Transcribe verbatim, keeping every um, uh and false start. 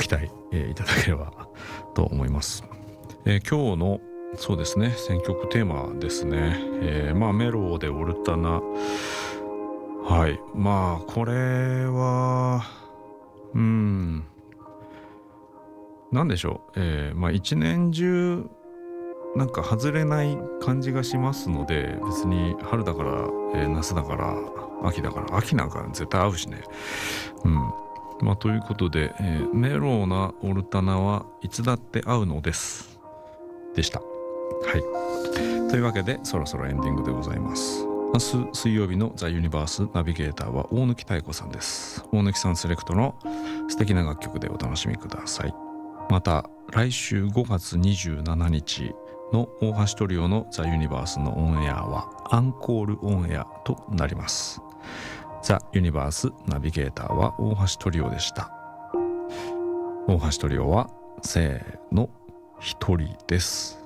期待、えー、いただければと思います。えー、今日のそうですね選曲テーマですね、えー、まあメロでオルタナ、はいまあこれはうーんなんでしょう、えー、まあ一年中なんか外れない感じがしますので、別に春だから、えー、夏だから秋だから秋なんか絶対合うしね。うんまあということで、えー、メローなオルタナはいつだって合うのですでした。はいというわけでそろそろエンディングでございます。明日水曜日のザ・ユニバースナビゲーターは大貫妙子さんです。大貫さんセレクトの素敵な楽曲でお楽しみください。また来週ごがつにじゅうしちにちの大橋トリオのザ・ユニバースのオンエアはアンコールオンエアとなります。ザ・ユニバースナビゲーターは大橋トリオでした。大橋トリオはせーの一人です。